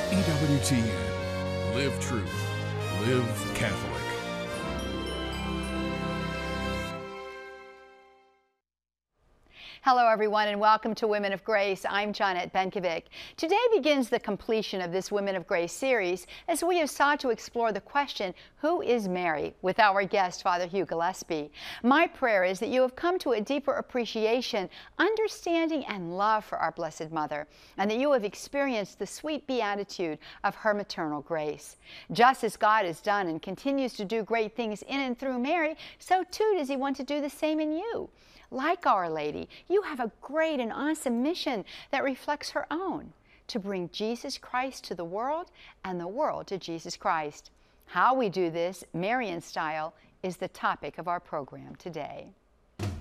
EWTN. Live truth. Live Catholic. Hello, everyone, and welcome to Women of Grace. I'm Janet Benkovic. Today begins the completion of this Women of Grace series as we have sought to explore the question, who is Mary, with our guest, Father Hugh Gillespie. My prayer is that you have come to a deeper appreciation, understanding, and love for our Blessed Mother, and that you have experienced the sweet beatitude of her maternal grace. Just as God has done and continues to do great things in and through Mary, so too does He want to do the same in you. Like Our Lady, you have a great and awesome mission that reflects her own, to bring Jesus Christ to the world and the world to Jesus Christ. How we do this, Marian style, is the topic of our program today.